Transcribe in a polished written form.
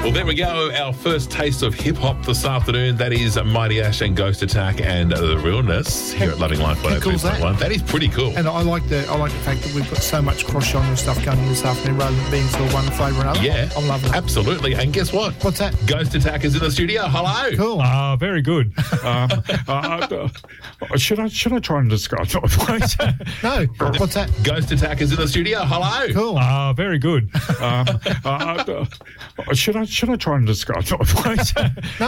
Well, there we go. Our first taste of hip-hop this afternoon. That is Mighty Ash and Ghost Attack and The Realness here at Loving Life 102.1. That is pretty cool. And I like the fact that we've got so much cross-genre stuff going on this afternoon rather than being sort of one flavour or another. Yeah. I'm loving it. Absolutely. And guess what? What's that? Ghost Attack is in the studio. Hello. Cool. Very good. Should I try and describe it, please? No. What's that? Ghost Attack is in the studio. Hello. Cool. Very good. Should I try and describe it, please?